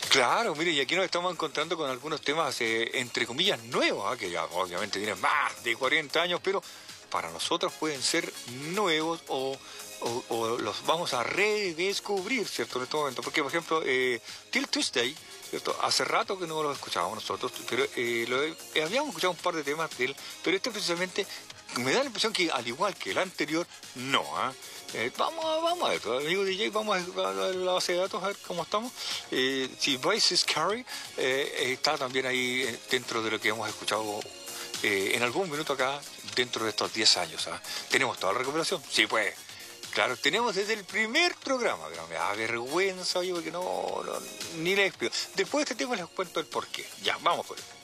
Claro, mire, y aquí nos estamos encontrando con algunos temas, entre comillas, nuevos, que ya obviamente tienen más de 40 años, pero para nosotros pueden ser nuevos o los vamos a redescubrir, ¿cierto? En este momento, porque, por ejemplo, Till Tuesday, ¿cierto? Hace rato que no lo escuchábamos nosotros, pero habíamos escuchado un par de temas de él, pero este precisamente me da la impresión que, al igual que el anterior, no, ¿ah? Vamos a ver, amigo DJ, vamos a la base de datos a ver cómo estamos. Si Vice is Carry está también ahí dentro de lo que hemos escuchado en algún minuto acá, dentro de estos 10 años. ¿Ah? ¿Tenemos toda la recuperación? Sí, pues. Claro, tenemos desde el primer programa, pero me da vergüenza, oye, porque no, ni les explico. Después de este tema les cuento el porqué. Ya, vamos por él.